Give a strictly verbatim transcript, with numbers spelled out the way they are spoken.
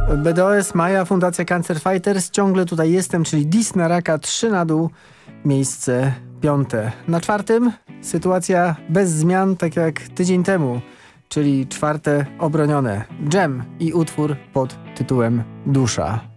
B D O S, Maja, Fundacja Cancer Fighters. Ciągle tutaj jestem, czyli Dis na raka, trzy na dół, miejsce piąte. Na czwartym sytuacja bez zmian, tak jak tydzień temu, czyli czwarte obronione. Dżem i utwór pod tytułem Dusza.